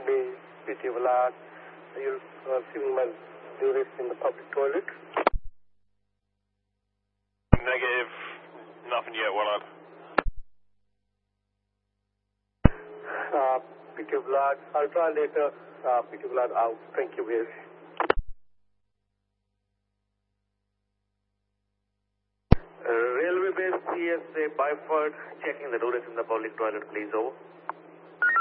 Day, PT Vlad. Are you receiving my urine in the public toilet? Negative. Nothing yet, Willard. PT Vlad, I'll try later. PT Vlad out. Thank you, Will. Railway base CSA Byford, checking the urine in the public toilet, please, over.